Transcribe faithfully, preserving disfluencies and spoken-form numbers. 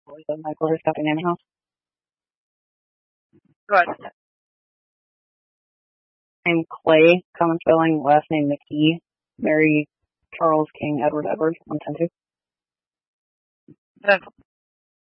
The Michael Verstappen name house. Go ahead. Name Clay, common spelling, last name McKee, Mary Charles King Edward Edwards, one ten two. That's